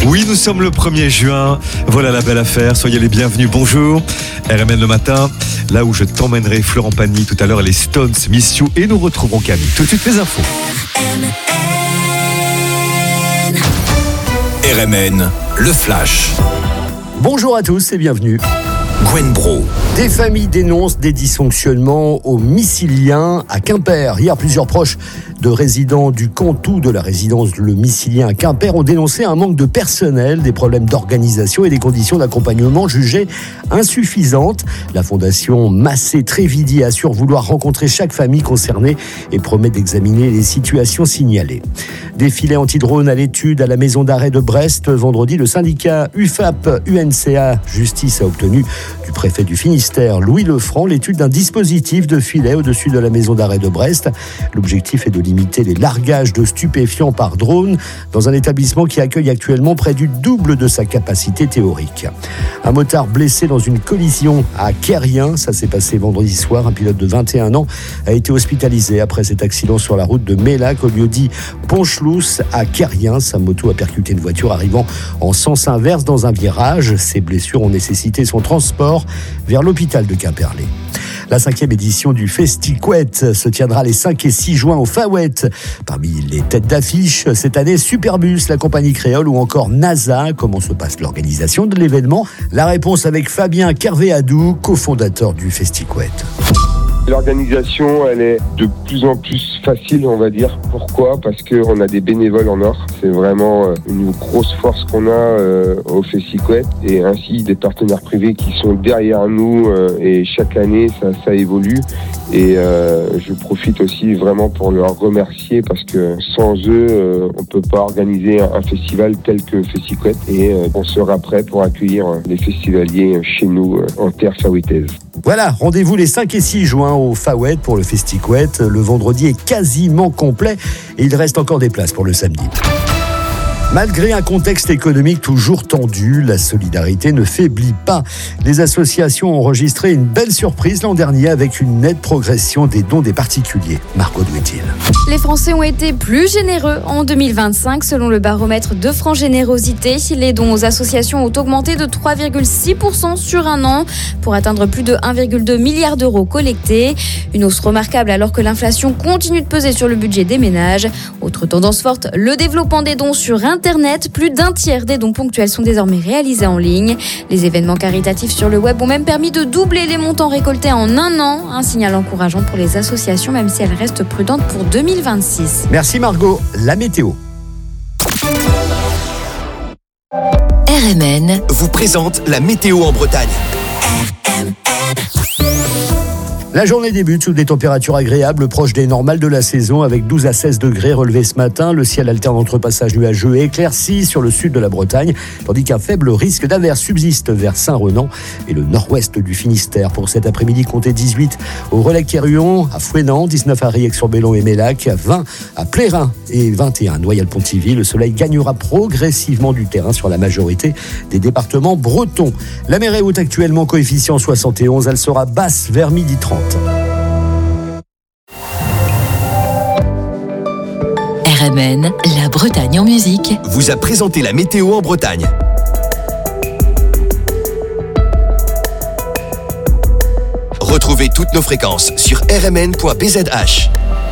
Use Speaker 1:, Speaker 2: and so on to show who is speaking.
Speaker 1: Oui, nous sommes le 1er juin. Voilà la belle affaire. Soyez les bienvenus. Bonjour. RMN le matin, là où je t'emmènerai Florent Pagny tout à l'heure, les Stones, Miss You, et nous retrouverons Camille. Tout de suite, les infos.
Speaker 2: RMN, le Flash.
Speaker 3: Bonjour à tous et bienvenue.
Speaker 2: Gwen Bro.
Speaker 3: Des familles dénoncent des dysfonctionnements au Missilien à Quimper. Hier, plusieurs proches de résidents du Cantou de la résidence Le Missilien à Quimper ont dénoncé un manque de personnel, des problèmes d'organisation et des conditions d'accompagnement jugées insuffisantes. La fondation Massé-Trévidi assure vouloir rencontrer chaque famille concernée et promet d'examiner les situations signalées. Des filets anti-drones à l'étude à la maison d'arrêt de Brest. Vendredi, le syndicat UFAP-UNCA Justice a obtenu du préfet du Finistère, Louis Lefranc, l'étude d'un dispositif de filet au-dessus de la maison d'arrêt de Brest. L'objectif est de limiter les largages de stupéfiants par drone dans un établissement qui accueille actuellement près du double de sa capacité théorique. Un motard blessé dans une collision à Quérien, ça s'est passé vendredi soir. Un pilote de 21 ans a été hospitalisé après cet accident sur la route de Mélac au lieu-dit Ponchelousse à Quérien. Sa moto a percuté une voiture arrivant en sens inverse dans un virage. Ses blessures ont nécessité son transport vers l'hôpital de Quimperlé. La 5e édition du FestiQuet se tiendra les 5 et 6 juin au Fawet. Parmi les têtes d'affiche cette année, Superbus, la compagnie créole ou encore NASA. Comment se passe l'organisation de l'événement? La réponse avec Fabien Kervéadou, cofondateur du FestiQuet.
Speaker 4: L'organisation, elle est de plus en plus facile, on va dire. Pourquoi ? Parce qu'on a des bénévoles en or. C'est vraiment une grosse force qu'on a au FestiQuet, et ainsi des partenaires privés qui sont derrière nous, et chaque année ça évolue. Et je profite aussi vraiment pour leur remercier, parce que sans eux, on peut pas organiser un festival tel que FestiQuet, et on sera prêt pour accueillir les festivaliers chez nous en terre fawetaise.
Speaker 3: Voilà, rendez-vous les 5 et 6 juin au Fawet pour le FestiQuet. Le vendredi est quasiment complet et il reste encore des places pour le samedi. Malgré un contexte économique toujours tendu, la solidarité ne faiblit pas. Les associations ont enregistré une belle surprise l'an dernier avec une nette progression des dons des particuliers. Margot Douetil.
Speaker 5: Les Français ont été plus généreux en 2025 selon le baromètre de France Générosité. Les dons aux associations ont augmenté de 3,6% sur un an pour atteindre plus de 1,2 milliard d'euros collectés. Une hausse remarquable alors que l'inflation continue de peser sur le budget des ménages. Autre tendance forte, le développement des dons sur Internet. Plus d'un tiers des dons ponctuels sont désormais réalisés en ligne. Les événements caritatifs sur le web ont même permis de doubler les montants récoltés en un an. Un signal encourageant pour les associations, même si elles restent prudentes pour 2026.
Speaker 3: Merci Margot. La météo.
Speaker 2: RMN vous présente la météo en Bretagne.
Speaker 3: La journée débute sous des températures agréables, proches des normales de la saison, avec 12 à 16 degrés relevés ce matin. Le ciel alterne entre passages nuageux et éclaircis sur le sud de la Bretagne, tandis qu'un faible risque d'averse subsiste vers Saint-Renan et le nord-ouest du Finistère. Pour cet après-midi, comptez 18 au Relecq-Kerhuon, à Fouesnant, 19 à Riec-sur-Bellon et Mélac, 20 à Plérin et 21 à Noyal-Pontivy. Le soleil gagnera progressivement du terrain sur la majorité des départements bretons. La mer est haute actuellement, coefficient 71, elle sera basse vers 12h30.
Speaker 6: RMN, la Bretagne en musique,
Speaker 2: vous a présenté la météo en Bretagne. Retrouvez toutes nos fréquences sur rmn.bzh.